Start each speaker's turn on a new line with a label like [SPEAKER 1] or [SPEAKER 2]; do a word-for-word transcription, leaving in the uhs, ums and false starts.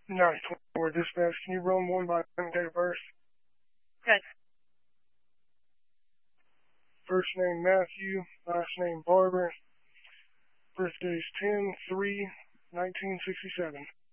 [SPEAKER 1] nine twenty-four dispatch. Can you run one by name, date of birth?
[SPEAKER 2] Good.
[SPEAKER 1] First name Matthew, last name Barber. Birthday's ten three nineteen sixty-seven.